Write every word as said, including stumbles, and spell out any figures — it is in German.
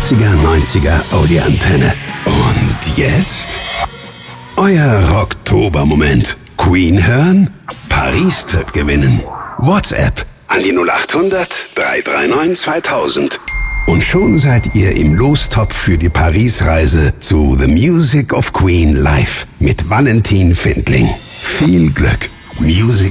achtziger, neunziger Audioantenne. Und jetzt euer Rocktober-Moment. Queen hören, Paris-Trip gewinnen. WhatsApp an die null acht hundert, drei drei neun, zweitausend. Und schon seid ihr im Lostopf für die Paris-Reise zu The Music of Queen live mit Valentin Findling. Viel Glück. Music